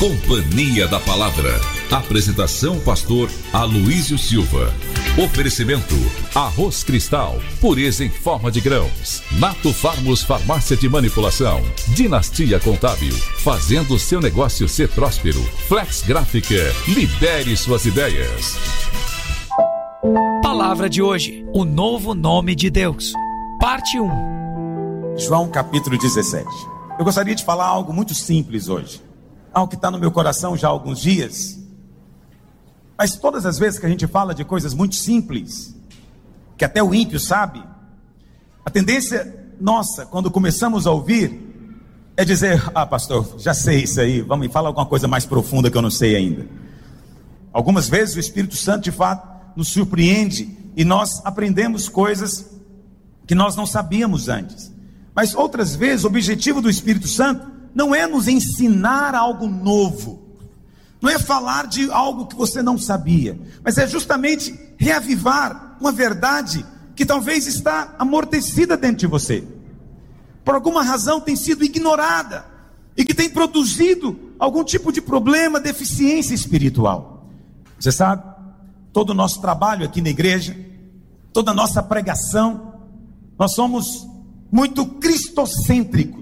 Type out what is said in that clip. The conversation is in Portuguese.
Companhia da Palavra. Apresentação pastor Aloísio Silva. Oferecimento: Arroz Cristal, pureza em forma de grãos. Nato Farmos Farmácia de Manipulação. Dinastia Contábil, fazendo seu negócio ser próspero. Flex Gráfica, libere suas ideias. Palavra de hoje: o novo nome de Deus. Parte 1. João capítulo 17. Eu gostaria de falar algo muito simples hoje, algo que está no meu coração já há alguns dias. Mas todas as vezes que a gente fala de coisas muito simples, que até o ímpio sabe, a tendência nossa, quando começamos a ouvir, é dizer: ah, pastor, já sei isso aí, vamos me falar alguma coisa mais profunda que eu não sei ainda. Algumas vezes o Espírito Santo de fato nos surpreende e nós aprendemos coisas que nós não sabíamos antes. Mas outras vezes o objetivo do Espírito Santo não é nos ensinar algo novo, não é falar de algo que você não sabia, mas é justamente reavivar uma verdade que talvez está amortecida dentro de você, por alguma razão tem sido ignorada, e que tem produzido algum tipo de problema, deficiência espiritual. Você sabe, todo o nosso trabalho aqui na igreja, toda a nossa pregação, nós somos muito cristocêntricos.